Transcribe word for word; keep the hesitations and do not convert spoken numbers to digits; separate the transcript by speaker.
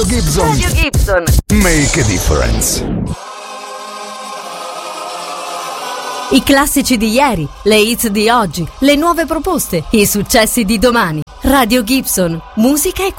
Speaker 1: Gibson.
Speaker 2: Radio Gibson.
Speaker 1: Make a difference.
Speaker 3: I classici di ieri, le hits di oggi, le nuove proposte, i successi di domani. Radio Gibson, musica e